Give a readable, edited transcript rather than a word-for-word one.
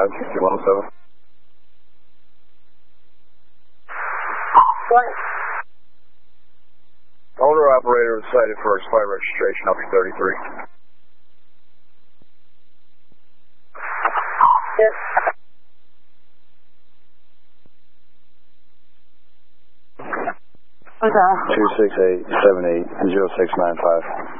107. What? Owner operator was cited for expired registration, LP33. Yes. Okay. 268-78-0695.